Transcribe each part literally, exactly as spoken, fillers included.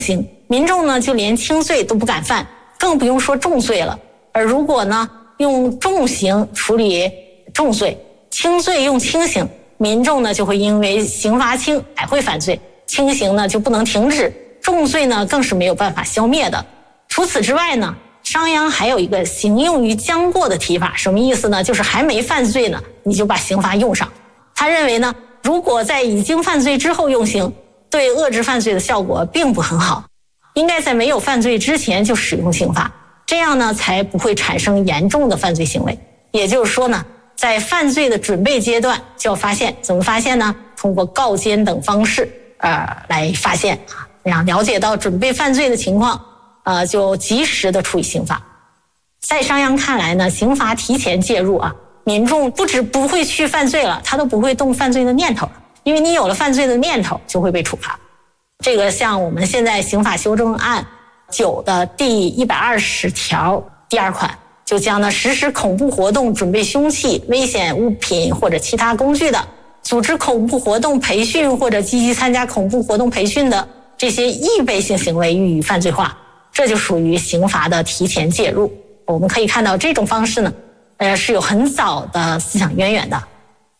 刑，民众呢就连轻罪都不敢犯，更不用说重罪了。而如果呢用重刑处理重罪，轻罪用轻刑，民众呢就会因为刑罚轻还会犯罪，轻刑呢就不能停止，重罪呢更是没有办法消灭的。除此之外呢，商鞅还有一个刑用于将过的提法，什么意思呢？就是还没犯罪呢，你就把刑罚用上。他认为呢，如果在已经犯罪之后用刑，对遏制犯罪的效果并不很好，应该在没有犯罪之前就使用刑罚，这样呢才不会产生严重的犯罪行为。也就是说呢，在犯罪的准备阶段就要发现，怎么发现呢？通过告监等方式呃来发现啊，这样了解到准备犯罪的情况，呃就及时的处以刑罚。在商鞅看来呢，刑罚提前介入啊，民众不止不会去犯罪了，他都不会动犯罪的念头了，因为你有了犯罪的念头就会被处罚。这个像我们现在刑法修正案九的第一百二十条第二款，就将呢实施恐怖活动、准备凶器、危险物品或者其他工具的，组织恐怖活动培训或者积极参加恐怖活动培训的这些易备性行为予以犯罪化，这就属于刑罚的提前介入。我们可以看到这种方式呢，呃，是有很早的思想渊源的。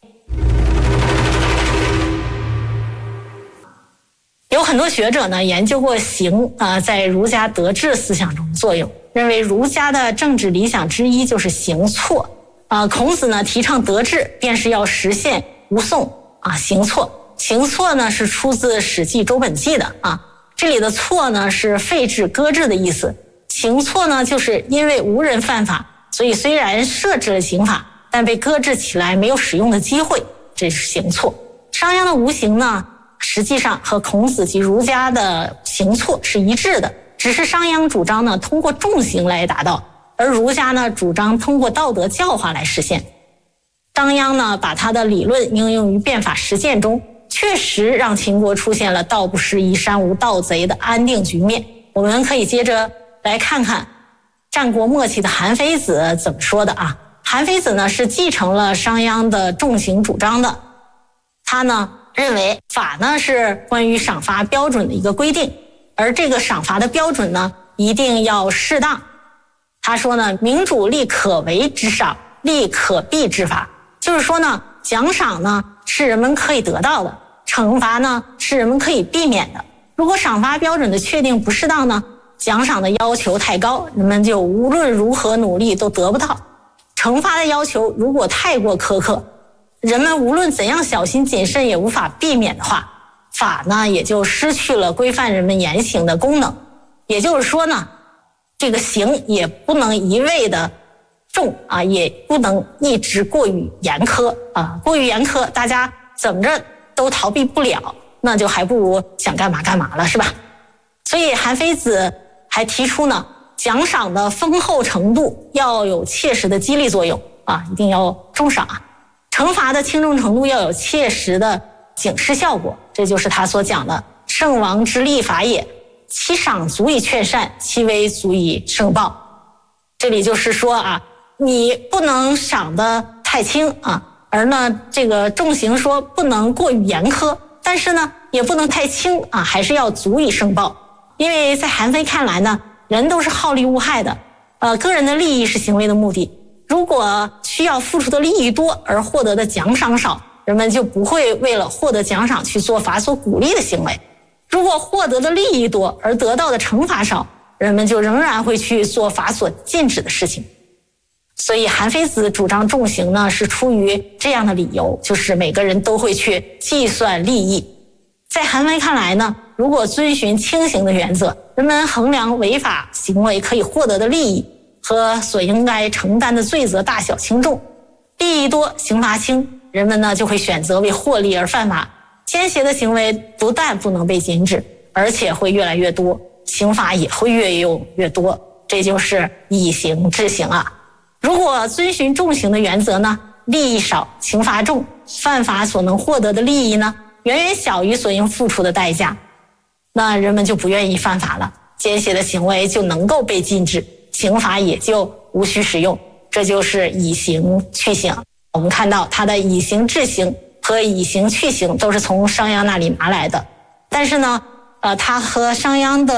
有很多学者呢研究过刑呃在儒家德治思想中的作用，认为儒家的政治理想之一就是行错。呃，孔子呢提倡德治，便是要实现无讼啊行错。行错呢是出自《史记·周本纪》的啊，这里的错呢是废制、搁置的意思。行错呢就是因为无人犯法，所以虽然设置了刑法，但被搁置起来没有使用的机会，这是行错。商鞅的无刑呢，实际上和孔子及儒家的行错是一致的，只是商鞅主张呢通过重刑来达到，而儒家呢主张通过道德教化来实现。商鞅呢把他的理论应用于变法实践中，确实让秦国出现了道不拾遗、山无盗贼的安定局面。我们可以接着来看看战国末期的韩非子怎么说的啊。韩非子呢是继承了商鞅的重刑主张的，他呢认为法呢是关于赏罚标准的一个规定，而这个赏罚的标准呢一定要适当。他说呢，民主立可为之赏，立可避之罚，就是说呢，奖赏呢是人们可以得到的，惩罚呢是人们可以避免的。如果赏罚标准的确定不适当呢，奖赏的要求太高，人们就无论如何努力都得不到；惩罚的要求如果太过苛刻，人们无论怎样小心谨慎也无法避免的话，法呢也就失去了规范人们言行的功能。也就是说呢，这个刑也不能一味的重啊，也不能一直过于严苛啊，过于严苛大家怎么着都逃避不了，那就还不如想干嘛干嘛了，是吧？所以韩非子还提出呢，奖赏的丰厚程度要有切实的激励作用啊，一定要重赏啊。惩罚的轻重程度要有切实的警示效果，这就是他所讲的圣王之立法也，其赏足以劝善，其威足以胜暴。这里就是说啊，你不能赏得太轻啊，而呢这个重刑说不能过于严苛，但是呢也不能太轻啊，还是要足以胜暴。因为在韩非看来呢，人都是好利恶害的，呃，个人的利益是行为的目的。如果需要付出的利益多而获得的奖赏少，人们就不会为了获得奖赏去做法所鼓励的行为。如果获得的利益多而得到的惩罚少，人们就仍然会去做法所禁止的事情。所以韩非子主张重刑呢，是出于这样的理由，就是每个人都会去计算利益。在韩非看来呢，如果遵循轻刑的原则，人们衡量违法行为可以获得的利益和所应该承担的罪责大小轻重，利益多刑罚轻，人们呢就会选择为获利而犯法。奸邪的行为不但不能被禁止，而且会越来越多，刑罚也会越用越多，这就是以刑治刑啊。如果遵循重刑的原则呢，利益少，刑罚重，犯法所能获得的利益呢远远小于所应付出的代价，那人们就不愿意犯法了，奸邪的行为就能够被禁止，刑罚也就无需使用，这就是以刑去刑。我们看到他的以刑治刑和以刑去刑都是从商鞅那里拿来的，但是呢，呃，他和商鞅的